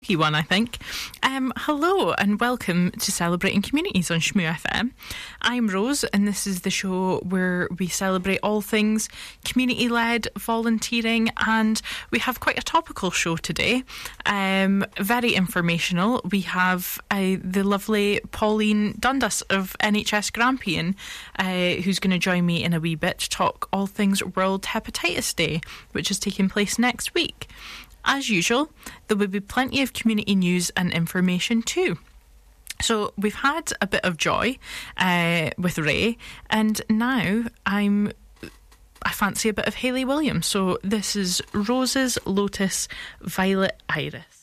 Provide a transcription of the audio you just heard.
One, I think. Hello and welcome to Celebrating Communities on Shmoo FM. I'm Rose, and this is the show where we celebrate all things community-led, volunteering, and we have quite a topical show today. Very informational. We have the lovely Pauline Dundas of NHS Grampian, who's going to join me in a wee bit to talk all things World Hepatitis Day, which is taking place next week. As usual, there will be plenty of community news and information too. So we've had a bit of joy with Ray, and now I fancy a bit of Hayley Williams. So this is Roses, Lotus, Violet, Iris.